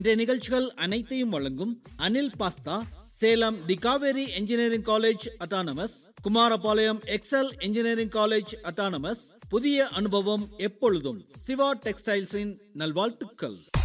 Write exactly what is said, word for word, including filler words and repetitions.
இந்த நிகழ்ச்சிகள் அனைத்தையும் வழங்கும் அனில் பாஸ்தா, சேலம் தி Kaveri engineering college autonomous, Kumarapalayam XL engineering college autonomous. புதிய அனுபவம் எப்பொழுதும். சிவா டெக்ஸ்டைல்ஸின் நல்வாழ்த்துக்கள்.